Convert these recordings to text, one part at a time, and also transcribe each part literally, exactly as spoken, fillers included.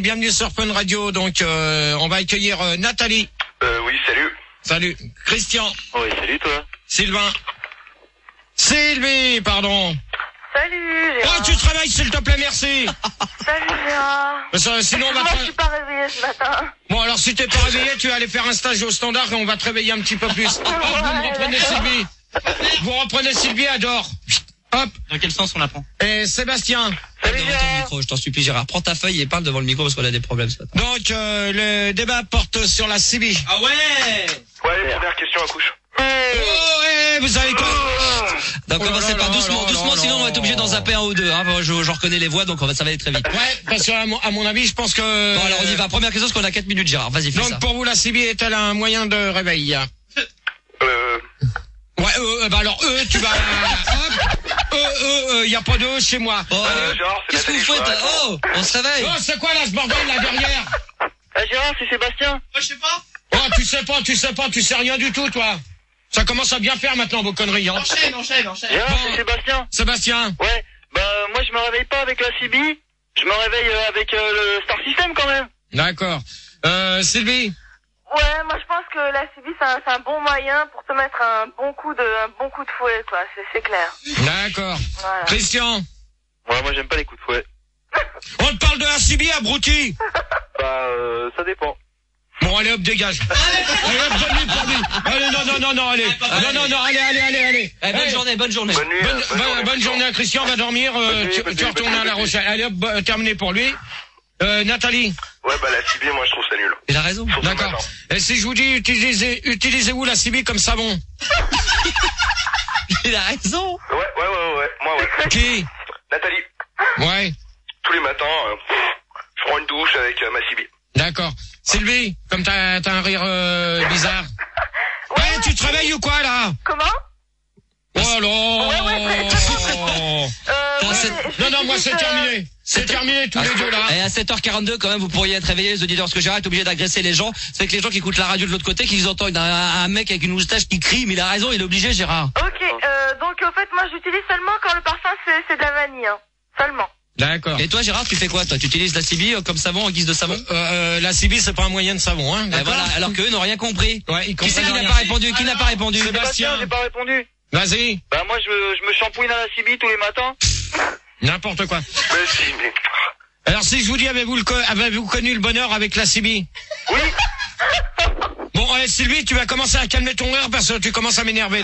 Bienvenue sur Fun Radio, donc euh, on va accueillir euh, Nathalie. Euh, oui, salut. Salut. Christian. Oui, salut toi. Sylvain. Sylvie, pardon. Salut Gérard. Oh, tu travailles s'il te plaît, merci. Salut Gérard. Ça, sinon on va... Moi je suis pas réveillée ce matin. Bon, alors si t'es pas réveillé, tu vas aller faire un stage au standard et on va te réveiller un petit peu plus. Hop, vous reprenez Sylvie. Vous reprenez Sylvie, adore. Hop. Dans quel sens on la prend? Et Sébastien. Salut devant ton micro, je t'en supplie Gérard. Prends ta feuille et parle devant le micro parce qu'on a des problèmes ce matin. Donc euh, le débat porte sur la C B. Ah ouais. Ouais, première question à couche. Oh, ouais, vous avez quoi? Donc Oh là commencez là par là doucement, là doucement, là sinon on va être obligé là. d'en zapper un ou deux. Hein. Je, je reconnais les voix, donc on va, ça va aller très vite. Ouais, parce que à mon, à mon avis, je pense que... Bon alors on y va. Première question, parce qu'on a quatre minutes Gérard. Vas-y, fais Donc ça. pour vous, la C B est-elle un moyen de réveil? Euh... Ouais, euh, bah alors, eux, tu vas... Hop, eux, eux, euh, y a pas de eux chez moi. Oh, Euh, Gérard, c'est qu'est-ce que vous Nathalie, faites? je crois. Oh, on se réveille. Oh, c'est quoi là, ce bordel, là, derrière? Ah, Gérard, c'est Sébastien. je sais pas. Oh, tu sais pas, tu sais pas, tu sais rien du tout, toi. Ça commence à bien faire maintenant, vos conneries, hein. Enchaîne, enchaîne, enchaîne. Gérard, Bon. c'est Sébastien. Sébastien. Ouais, bah moi je me réveille pas avec la C B. Je me réveille euh, avec euh, le Star System quand même. D'accord. Euh, Sylvie. Ouais, moi je pense que la C B c'est un, c'est un bon moyen pour te mettre un bon coup de, un bon coup de fouet quoi, c'est, c'est clair. D'accord. Voilà. Christian. Ouais, moi j'aime pas les coups de fouet. On te parle de la C B, abruti. Bah, euh, ça dépend. Bon, allez, hop, dégage. Allez, hop, donne-lui pour lui. Allez, non, non, non, non, allez. Non, non, non, allez, allez, allez, allez. Eh, bonne Hey. journée, bonne journée. Bonne nuit. Bonne, euh, bonne, bonne journée à Christian, va dormir, euh, Bonne nuit, tu, bonne tu nuit, retournes bonne à La nuit. Rochelle. Allez hop, bah, terminé pour lui. Euh, Nathalie. Ouais, bah la C B, moi je trouve ça nul. Il a raison. Surtout D'accord. maintenant. Et si je vous dis, utilisez, utilisez-vous la C B comme savon? Il a raison. Ouais, ouais, ouais, ouais. Moi, ouais. Qui? Nathalie, Ouais. tous les matins, euh, je prends une douche avec euh, ma C B. D'accord. Sylvie, comme t'as, t'as un rire, euh, bizarre. Ouais, Ouais, tu te réveilles ou quoi, là? Comment? Oh là. Ouais, ouais, Euh, Putain, ouais, c'est- mais je Non, non, suis moi juste, c'est euh, terminé. C'est terminé tous les deux là. Et à sept heures quarante-deux, quand même, vous pourriez être réveillés, les auditeurs, parce que Gérard est obligé d'agresser les gens. C'est que les gens qui écoutent la radio de l'autre côté, qu'ils entendent un, un mec avec une moustache qui crie, mais il a raison, il est obligé, Gérard. Ok, euh, donc en fait moi j'utilise seulement quand le parfum c'est, c'est de la vanille, hein. Seulement. D'accord. Et toi, Gérard, tu fais quoi, toi? Tu utilises la C B euh, comme savon, en guise de savon? Euh, euh, la C B c'est pas un moyen de savon, hein. Et D'accord. voilà, alors qu'eux n'ont rien compris. Ouais, ils Qui c'est qui comprennent n'a rien. pas répondu? Qui n'a pas répondu? Sébastien. j'ai pas répondu. Vas-y. Bah moi je, je me shampouine à la C B tous les matins. N'importe quoi. Mais si, mais... Alors si je vous dis, avez-vous le co- avez-vous connu le bonheur avec la C B? Oui. Bon, allez, Sylvie, tu vas commencer à calmer ton heure parce que tu commences à m'énerver là.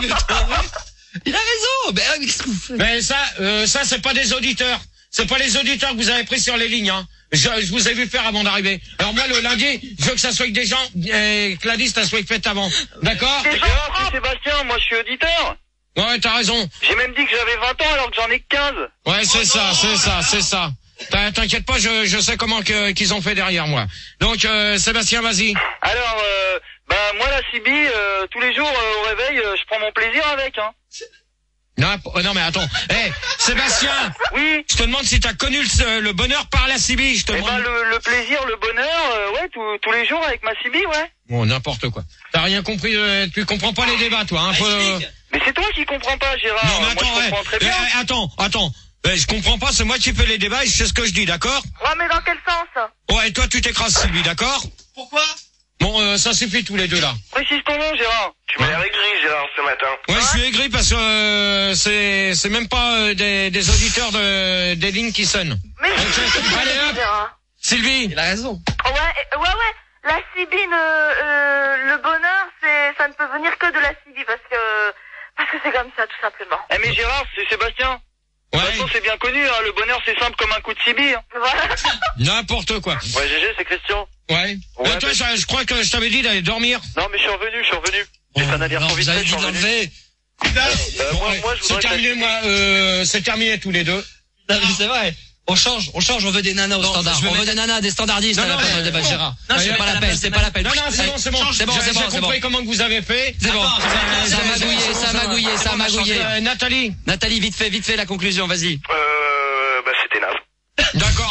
Il a raison. Mais, euh, qu'est-ce que vous faites? Mais ça, euh, ça c'est pas des auditeurs. C'est pas les auditeurs que vous avez pris sur les lignes, hein. Je, je vous ai vu faire avant d'arriver. Alors moi, le lundi, je veux que ça soit avec des gens, euh, que la liste elle soit faite avant. D'accord? C'est Gérard, propre. c'est Sébastien, moi je suis auditeur. Ouais, t'as raison. J'ai même dit que j'avais vingt ans alors que j'en ai que quinze. Ouais, c'est ça, c'est ça, c'est ça. T'in- T'inquiète pas, je, je sais comment que, qu'ils ont fait derrière moi. Donc, euh, Sébastien, vas-y. Alors, euh, bah moi la C B, euh, tous les jours euh, au réveil, euh, je prends mon plaisir avec. Hein. Non, p- non mais attends. Eh, Sébastien, Oui. je te demande si t'as connu le, le bonheur par la C B. Je te Eh demande. ben le, le plaisir, le bonheur, euh, ouais, tous- tous les jours avec ma C B, ouais. Bon, n'importe quoi. T'as rien compris, euh, tu comprends pas les débats, toi. Hein, faut- Mais c'est toi qui comprends pas, Gérard. Non, mais moi attends, je ouais. comprends très Eh, bien. eh, attends, attends. Eh, je comprends pas, c'est moi qui fais les débats et je sais ce que je dis, d'accord? Ouais, mais dans quel sens? Ouais, et toi, tu t'écrases, Sylvie, d'accord? Pourquoi? Bon, euh, ça suffit tous les deux là. Précise ton nom, Gérard. Tu m'as l'air aigri, Gérard, ce matin. Ouais, je suis aigri parce que euh, c'est c'est même pas euh, des, des auditeurs de des lignes qui sonnent. Mais Ok, allez, hop. Gérard. Sylvie. Il a raison. Ouais, euh, ouais, ouais. La C B, ne, euh, le bonheur, c'est, ça ne peut venir que de la C B parce que, parce que c'est comme ça, tout simplement. Eh mais Gérard, c'est Sébastien. De toute Ouais, façon, c'est bien connu, hein. Le bonheur, c'est simple comme un coup de C B. Hein. Voilà. n'importe quoi. Ouais, G G, c'est Christian. Ouais. Ouais, Et toi, bah- je, je crois que je t'avais dit d'aller dormir. Non, mais je suis revenu, je suis revenu. J'ai fait un Non, aller-retour vite vous avez fait, je dit suis revenu. d'enlever. Euh, Bon, moi, ouais, moi, je c'est voudrais que la terminé, C B- moi. Euh, c'est terminé tous les deux. Non, mais c'est vrai. On change, on change, on veut des nanas au Non, standard. je vais On veut mettre- des nanas, des standardistes Non, à la non, place mais- du débat de non. Gérard. Non, Non, je c'est vais pas la mettre peine, à la c'est place pas la peine. Non, non, c'est bon, c'est bon. C'est bon, J'ai- c'est bon, J'ai c'est compris bon. comment que vous avez fait. C'est bon. Ça- Ça a magouillé, ça a magouillé, ça a magouillé. Euh, Nathalie. Nathalie, vite fait, vite fait la conclusion, vas-y. Euh, bah, c'était naze. D'accord.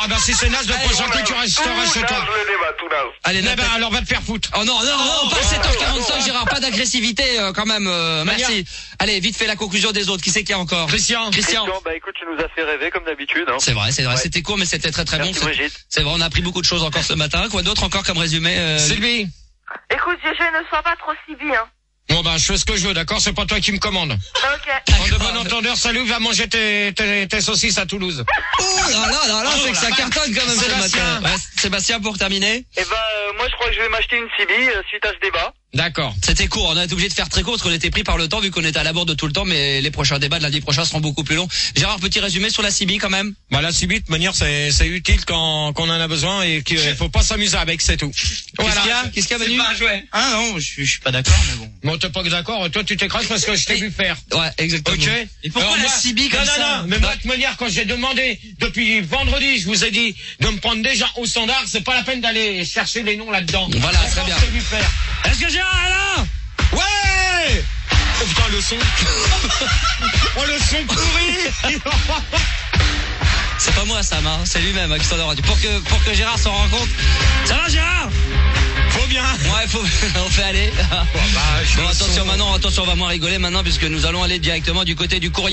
Ah bah si c'est naze, le Allez, prochain Tout coup tu naze, resteras tout chez toi. naze, le débat, tout naze. Allez, Eh Nathan. ben alors va te faire foutre. Oh non, non, non, pas sept heures quarante-cinq, Gérard, pas d'agressivité euh, quand même, euh, Mania. merci. Allez, vite fait la conclusion des autres, qui c'est qu'il y a encore? Christian. Christian. Christian, bah écoute, tu nous as fait rêver comme d'habitude. Hein. C'est vrai, c'est vrai, Ouais. c'était court mais c'était très très Merci bon. C'est- Brigitte. C'est vrai, on a appris beaucoup de choses encore ce matin. Quoi d'autre encore comme résumé euh... Sylvie. Écoute, G G, ne sois pas trop Sibi, hein. Bon bah je fais ce que je veux, d'accord? C'est pas toi qui me commande. Ok. En de bon entendeur, salut, va manger tes, tes, tes saucisses à Toulouse. Oh là là là là, Oh c'est que la ça vache. cartonne quand même ce Sébastien. matin. Ouais, Sébastien pour terminer. Eh ben, euh, moi, je crois que je vais m'acheter une C B euh, suite à ce débat. D'accord. C'était court, on a été obligé de faire très court parce qu'on était pris par le temps vu qu'on était à la bourre de tout le temps, mais les prochains débats de lundi prochain seront beaucoup plus longs. Gérard, petit résumé sur la C B quand même. Bah la C B, de toute manière, c'est, c'est utile quand, quand on en a besoin et qu'il faut pas s'amuser avec, c'est tout. Voilà. Qu'est-ce qu'il y a Qu'est-ce qu'il y a, Manu? C'est pas un jouet. Ah non, je suis, je suis pas d'accord, mais bon. Bon, t'es pas d'accord, toi tu t'écrases parce que je t'ai vu faire. Ouais, exactement. Ok. Et pourquoi Alors, la moi- C B comme non, ça? Non, non, mais moi, de toute manière, quand j'ai demandé, depuis vendredi, je vous ai dit de me prendre déjà au standard, c'est pas la peine d'aller chercher les noms là-dedans. Voilà, D'accord, très bien. je t'ai vu faire. Est-ce que Gérard est là? Ouais! Oh putain, le son. Oh, le son pourri. C'est pas moi Sam, hein, c'est lui-même hein, qui s'en aura dit. Pour que, pour que Gérard s'en rende compte. Ça va Gérard? Faut bien. Ouais, faut, on fait aller. Bon, bah, je Bon, le attention son. maintenant, attention, on va moins rigoler maintenant puisque nous allons aller directement du côté du courrier.